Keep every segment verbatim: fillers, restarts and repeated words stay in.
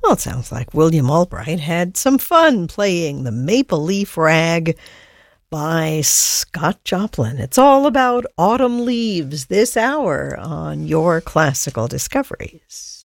Well, it sounds like William Albright had some fun playing the Maple Leaf Rag by Scott Joplin. It's all about autumn leaves this hour on Your Classical Discoveries.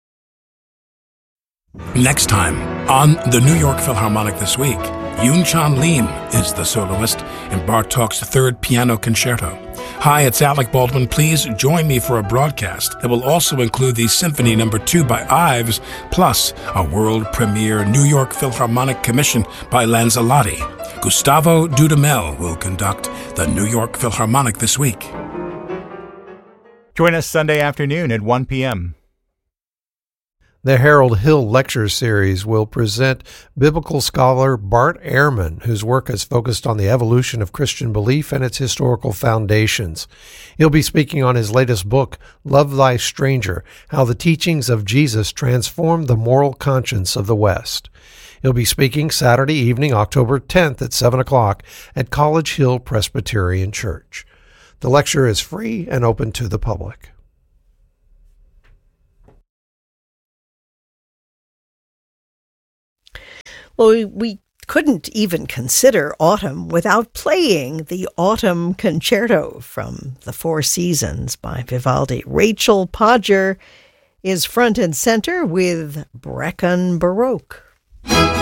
Next time on the New York Philharmonic This Week, Yoon-Chan Lim is the soloist in Bartók's Third Piano Concerto. Hi, it's Alec Baldwin. Please join me for a broadcast that will also include the Symphony Number Two by Ives, plus a world premiere New York Philharmonic commission by Lanzalotti. Gustavo Dudamel will conduct the New York Philharmonic This Week. Join us Sunday afternoon at one p.m. The Harold Hill Lecture Series will present biblical scholar Bart Ehrman, whose work has focused on the evolution of Christian belief and its historical foundations. He'll be speaking on his latest book, Love Thy Stranger, How the Teachings of Jesus Transformed the Moral Conscience of the West. He'll be speaking Saturday evening, October tenth at seven o'clock at College Hill Presbyterian Church. The lecture is free and open to the public. Well, we, we couldn't even consider autumn without playing the Autumn Concerto from the Four Seasons by Vivaldi. Rachel Podger is front and center with Brecon Baroque.